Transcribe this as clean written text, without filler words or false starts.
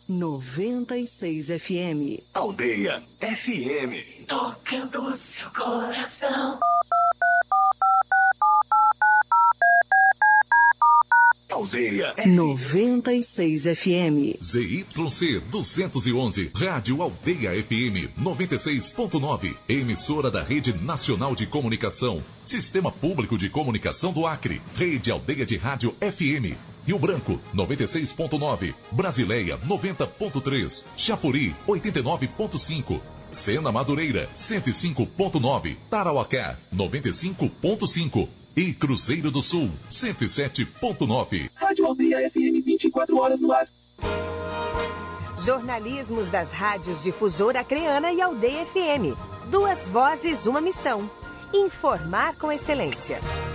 96 FM. Aldeia FM. Tocando o seu coração. Aldeia 96 FM. ZYC 211, Rádio Aldeia FM 96.9, emissora da Rede Nacional de Comunicação, Sistema Público de Comunicação do Acre, Rede Aldeia de Rádio FM. Rio Branco 96.9, Brasileia 90.3, Chapuri 89.5, Sena Madureira 105.9, Tarauacá 95.5 e Cruzeiro do Sul 107.9. Rádio Aldeia FM 24 horas no ar. Jornalismos das rádios Difusora Acreana e Aldeia FM. 2 vozes, uma missão. Informar com excelência.